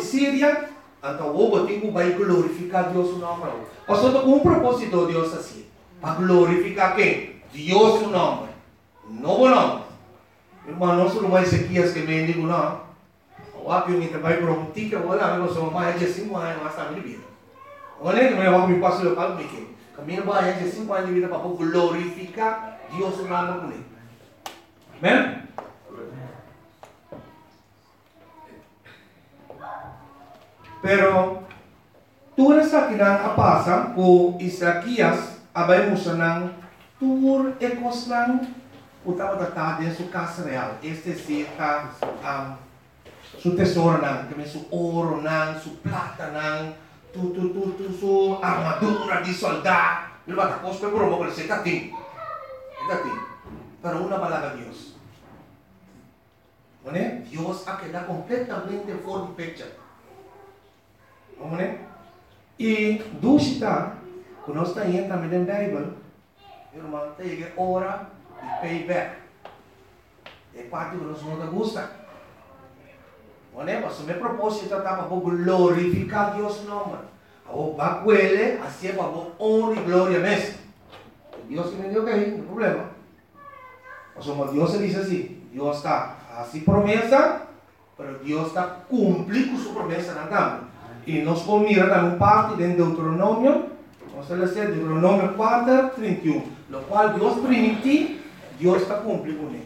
de Siria, então o tempo vai glorificar Deus o nome. Pastor, com um propósito Deus assim, para glorificar quem? Deus o nome, novo nome. Irmão, nós não mais Ezequias que me digo não. O aqui eu vai para um tique, eu olho, eu sou mais de 5 anos, mas está minha vida. Olha, que eu me passo eu falo que caminho vai de 5 anos de vida para glorificar Deus o nome com ele. Amém? Pero tudo isso que não passa com Isaías, abrimos não tudo é coisa o estava tratado em sua casa real. Este se está su tesouro não, também su ouro não, su plata não, su armadura de soldado. Ele vai estar costa por um pouco, você está tem, pero uma palavra de Deus. Né? Deus a queda completamente fora de picture. E dúvida, quando nós estamos entrando na Bíblia, irmão, tem hora de payback. É parte que nós não gosta. Mas o meu propósito é para glorificar Deus nome. O bacuele, assim é para honra e glória mesmo. Deus que me deu que não tem problema. Mas Deus diz assim, Deus está assim promessa, mas Deus está cumprindo sua promessa na também. E nós vamos mirar uma parte de Deuteronômio, vamos ler Deuteronômio 4, 31, no qual Deus permitiu, Deus está cumprindo com ele.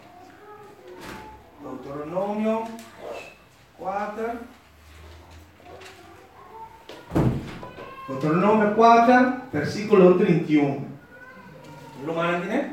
Deuteronômio 4, Deuteronômio 4, versículo 31. Lo mandan, né?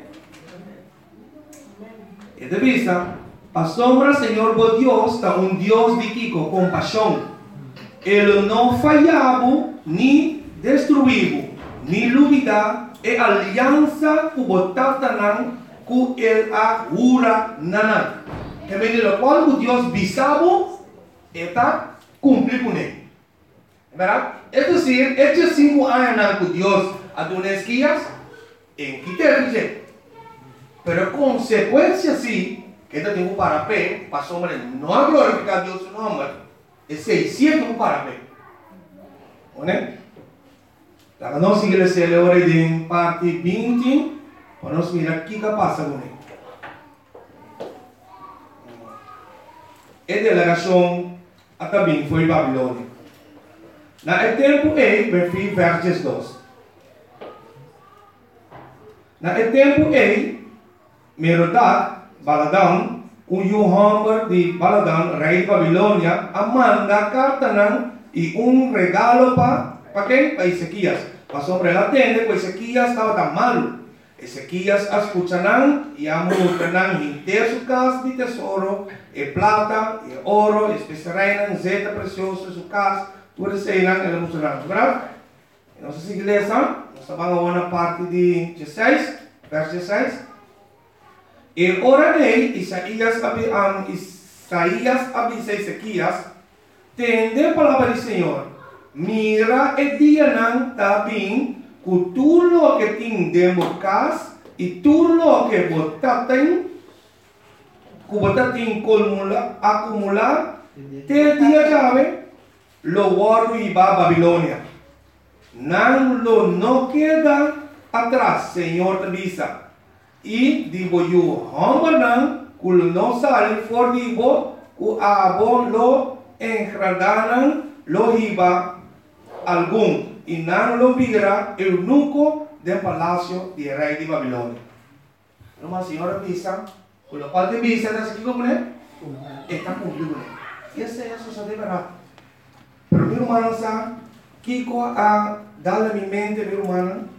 E de vista, a sombra, Senhor, vos Deus, está Deus de Kiko, compaixão. Ele não falhava, nem destruiu, nem dúvida, e aliança que botava não, que ele agura não. Que vem do qual Deus bisava, está cumprindo com ele. É verdade? É dizer, estes 5 anos que Deus adonesquias, em que ter pero consequência sim, que eu tenho para pé, para sombra, não glorificar Deus o nome. É 600 para pé. Né? A nossa igreja é hora de parte 20, para nós mirar o que passa com ele. A delegação também foi Babilônia. Na tempo aí, versos 2. Na tempo aí, Merodach, Baladão, o Hamber de Baladão, rei de Babilônia, manda carta e regalo para quem? Para Ezequias. Passou para ela atender, porque Ezequias estava tão malo. Ezequias escuta e a multa inteira sua casa de tesouro, e plata, e ouro, especiais, zeta precioso, sua casa, tudo isso aí ela mostrou, verdade? Nossa igreja, nós vamos na parte de 16, verso 16. E ora dele, Isaías avisa Ezequias, tende a palavra do Senhor, mira e dia não está bem, que tudo o que tem dentro de casa, e tudo o que você tem acumular, te dia chave, lo guardo e vai a Babilônia. Não queda atrás, Senhor te avisa. E digo eu, Hambanan, que não sale for digo, que abo lo engradaram, lo riba algum, e não lo vira eunuco del palácio de rei de Babilônia. Uma senhora visa, com o qual te visa, está aqui como é? Está cumprido. E essa é a sociedade barata. Pero meu irmão, sabe, Kiko a dar a minha mente, meu irmão,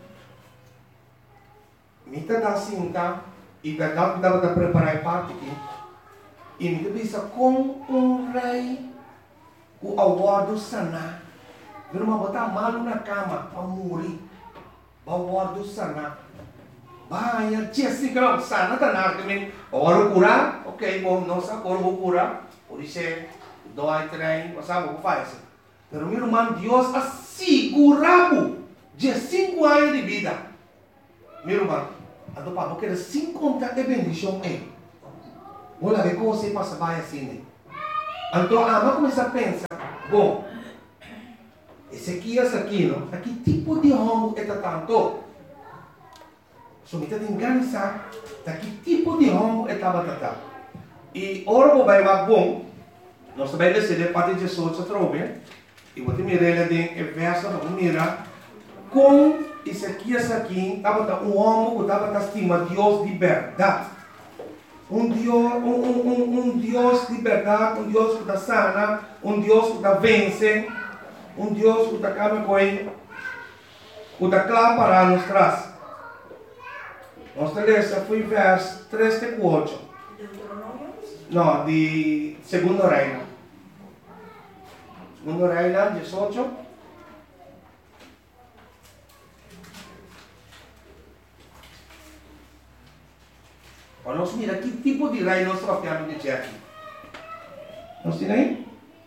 Mita da cinta e verdade estava preparar parte aqui. E me bisa com rei o aguardo sana. Viu uma botar malo na cama para morrer. O aguardo sana. Vai, Jessica, sana tá na também. Agora curar, ok, bom, nossa, agora vou curar. Por isso dói trem, passava o faz. Pero meu irmão, Deus assegurava de 5 anos de vida. Meu irmão, então, para porque sem contar é bendição aí. Olha que como você passa vai assim. Então, vamos começar a pensar. Bom, Ezequias aqui, não? Aqui tipo de homem é tanto. Sumita tingansa, daqui tipo de homem é tabatata. E ora vai bom, nós também decidimos parte de Jesus a trove, e vou te mirar em verso, vamos mirar com Ezequias aqui, estava um homem que estava estima Deus de verdade. Um Deus de verdade, um Deus que está sana, um Deus que está vence, um Deus que está calma com ele, que está claro para nos traz. Nossa letra foi verso 3 e 4. Não, de Segundo Reino. Segundo Reino, 18. Nós mira que tipo de reino nós tratamos de dizer aqui. Nós temos aí?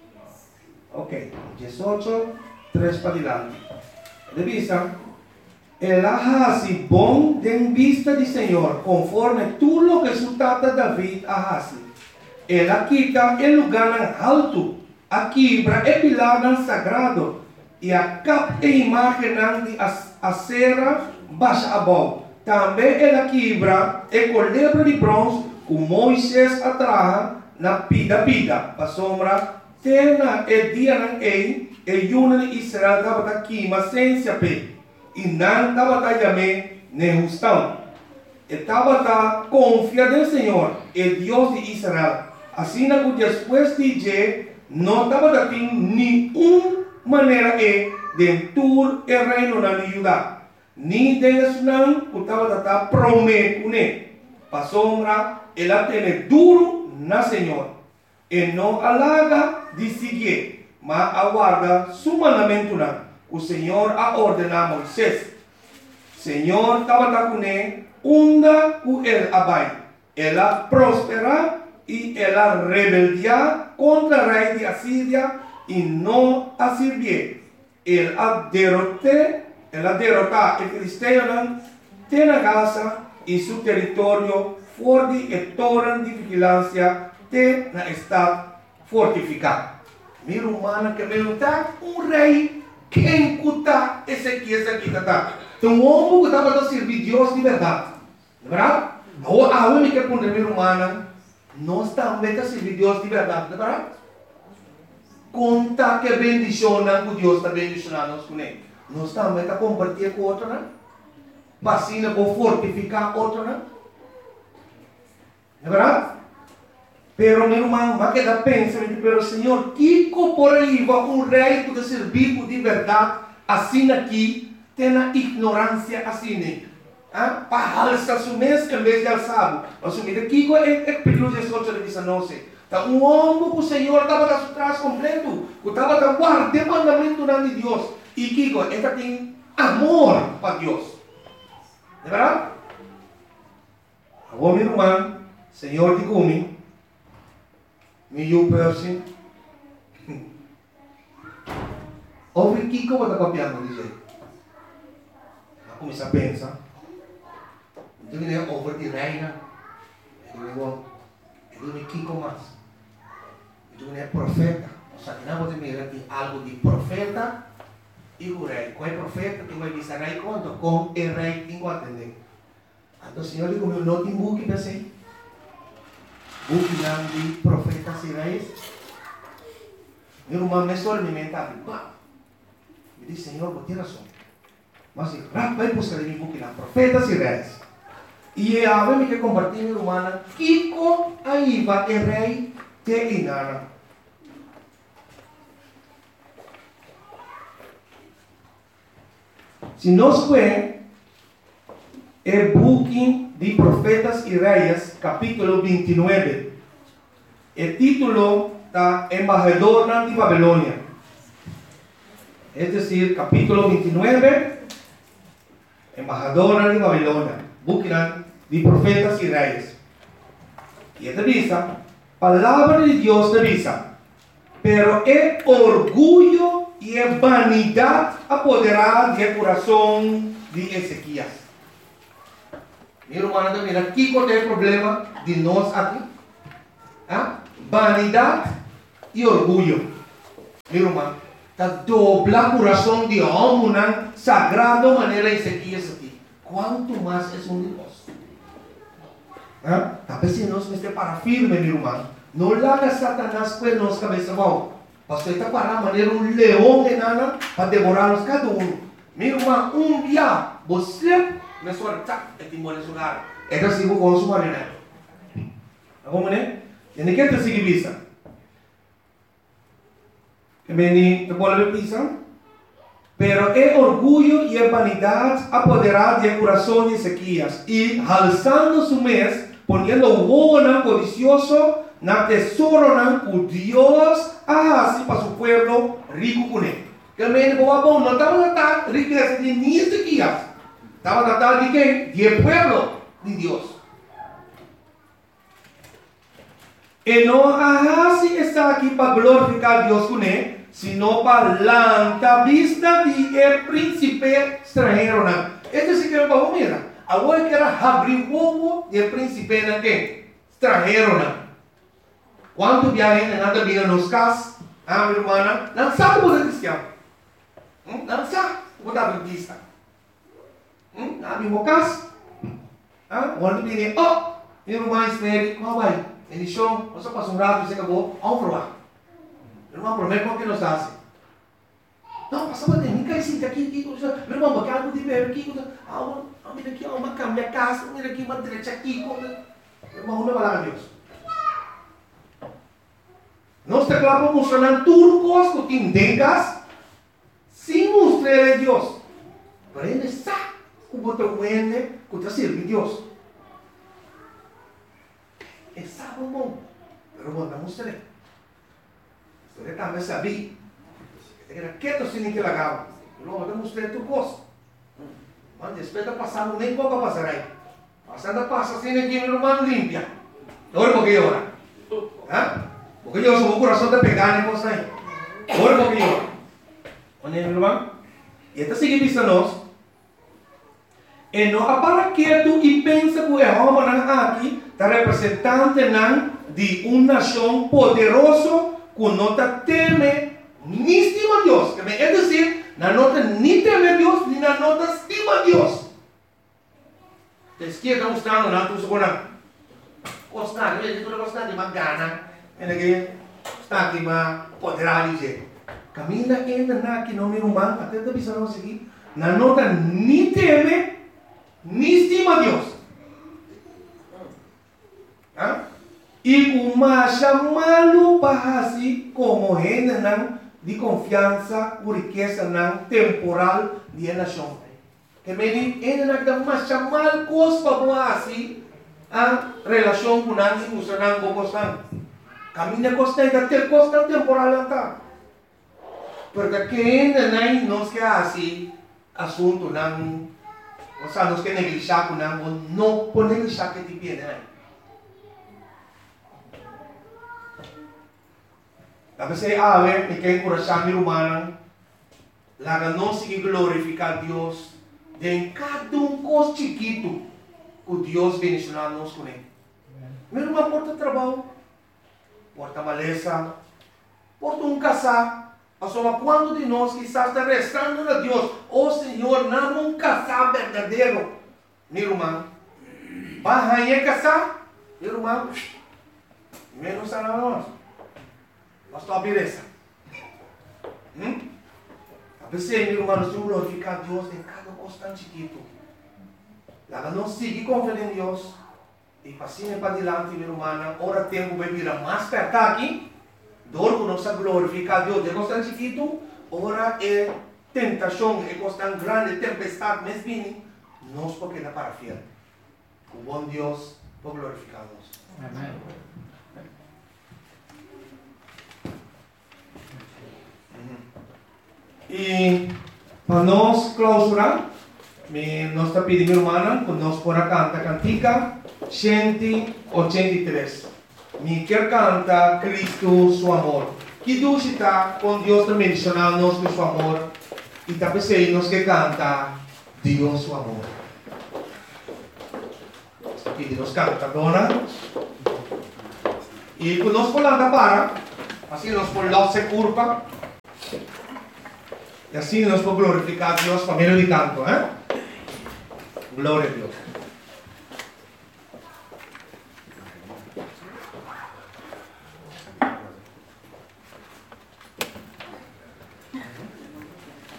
Ok. 18, 3 para adiante. De vista, el hace bom en vista del Señor, conforme tú lo que su tata David hace. Él quita el lugar alto, aquí el pilar sagrado, y a cap e imagen de acera baixa abajo. Também ela quebra o colebro de bronze que Moisés atraja na pida. Para sombra, tena e dia na e yuna de Israel estava aqui, mas sem se ape. E não estava também nem justão. Estava confiado no Senhor, o Deus de Israel. Assim que depois de dizer, não estava tendo nenhuma maneira de tur o reino na Judá. Ni Deus não estava prometendo. Para sombra, ela tem duro na Senhor. E não alaga de seguir, mas aguarda su mandamento. O Senhor a ordenar a Moisés. Senhor estava com ele, unda com ele abai. Ela prospera e ela rebeldia contra o rei de Assíria e não a servir. Ela derrotar o filisteu tem a Gaza e seu território fora de torre de vigilância tem na estado fortificado. Minha humana que perguntar rei quem cuta Ezequias aqui está. Então o homem que estava a servir Deus de verdade, verdade? A homem que pergunta minha humana nós estamos a servir Deus de verdade, verdade? Conta que bendicionam que Deus está bendicionando nós com ele. Nós estamos a compartilhar com outro, né? Vacina para fortificar outro, né? É verdade? Pero meu irmão, vai quedar pensando, pero Senhor, que por aí vai rei que servir de verdade, assim aqui, tem a ignorância assim, para alçar su mês em vez de alçar. Assumir aqui é período de sorte de 19. Então, homem que o Senhor estava atrás completo, que estava guardando o mandamento de Deus. E Kiko, esta tem amor para Deus. De verdade? Agora, meu irmão, Senhor de comigo, me person. Ouve Kiko, vai estar copiando, dizer. Eu comecei a pensar. Eu digo, over de reina. Eu digo, Kiko mais. Eu digo, profeta. O sea, que não pode mirar aqui algo de profeta. E o rei, com o profeta, tem uma vista rei com o rei tem que atender. Então o Senhor diz, não tem buque para ser. Buque de profetas e reis. Meu irmão me experimenta. Me diz, Senhor, vou ter razão. Mas vai buscar em buque de profetas e reis. E a vez que compartilhar, meu irmão, Kiko aí vai o rei te inara. Se nós vemos o book de Profetas e Reis, capítulo 29, o título está Embajador de Babilônia. É decir, capítulo 29, Embajador de Babilônia, book de Profetas e Reis. E esta visa, palavra de Deus te visa, pero é orgulho e a vanidade apoderada do coração de Ezequias. Meu irmão, mira, aqui qual é o problema de nós aqui? Vanidade e orgulho. meu irmão, está dobla coração de homem, sagrado maneira Ezequias aqui. Quanto mais é um de nós. Tá pensando nós que para firme, meu irmão. Não larga Satanás com nós cabeça mal. Pastor está para maneira um leão de nana para devorar-nos cada um. Meu irmão, um dia você me sorta e te mora lugar. É que assim vou consumar, né? Como né? E nem quer te seguir vista. Que me te pode ver vista? Pero é orgulho e vanidade apoderado do coração de Ezequias e alçando su mês, ponendo o ovo codicioso na tesouro que Deus assim para seu povo rico com ele. Que me bom, não estava tratando riqueza de nem Ezequias, estava tratando de quem? De povo de Deus. E não assim está aqui para glorificar Deus com ele, sino para la vista de el príncipe extranjero. Este sí que es para mira. Agora que era abrir o ovo de príncipe extranjero. Quando viajem nada viram nos casas, minha irmã, não sabe o que é cristiano. Não sabe o que é adventista. Não vimos casa. Quando viram, minha irmã espere, qual vai? Ele chão, você passa rato e você acabou, vamos provar. Irmão, prometo que nos hace. Não, passava de mim, cai sim, aqui, meu irmão, porque algo de ver aqui, mira aqui, uma cama, casa, mira aqui, uma direita aqui, irmão, não vai lá, Deus. Nós te clavamos mostrando tudo costo que tengas, sem mostrar a Deus. Para ele sabe o botão que te sirve Deus. É sabe bom, pero vou mostrar. Você também sabia. Você era quieto sem que lagava. Não, vou mostrar tu gosto. Mas depois de passar, nem pouco passar aí. Passando passa assim que meu irmão limpia. Olha porque ora. Porque eu sou o coração de pegar nem coisa aí. Olha porque ora. Olha meu irmão. E até seguir vista nós. E não para quieto e pensa que o Jeová aqui está representante de uma nação poderosa que não teme nem estima Deus. É dizer, não nem teme Deus, nem não estima Deus. A esquerda está mostrando, não estou segurando. Gostar, ele está gostando de uma gana. Ele está aqui, mas poderá dizer. Camila ainda aqui no meu irmão, até está pensando aqui, não nem teme, nem estima Deus. E uma chamá-lo para assim como gente de confiança, por riqueza temporal de nação. Que me diz, ele não dá uma chamar coisa para assim a relação com a indústria não gostam. Caminha costa e até costa temporal não. Porque quem não quer assim assunto não, ou seja, não quer negligenciar com não pode negligenciar que te pede. Tapi saya awet, ikan coração humano, lá não se glorificar Deus, de cada coisa chiquito, que Deus bendicionar nos com ele. Meu irmão, porta trabalho, porta maleza, porta casar. Mas quando de nós que está rezando a Deus, Senhor, não casar verdadeiro, meu irmão, vai casar, meu irmão, menos a nós. Pastor Abireza. A pessoa, meu irmão, nós temos que glorificar Deus em cada coisa chiquito. Lá não seguir confiando em Deus. E passinho para diante, meu irmão, ora tempo vai virar mais perto aqui. Dor que nós glorificar Deus de coisa chiquito, ora é tentação, é coisa grande, tempestade, mas bem, nós porque não para fiel. O bom Deus por glorificar-nos. Amém. E para nós clausurar, nós está pedindo, irmã, que nós podemos cantar cantica 183. Me quer cantar Cristo, seu amor. Que Deus está com Deus também mencionando com seu amor. E está pensando nós que canta Deus, seu amor. Aqui nós canta, dona. E quando nós podemos para, assim nós podemos se curva. E assim nós podemos glorificar a Deus, família de canto, hein? Glória a Deus.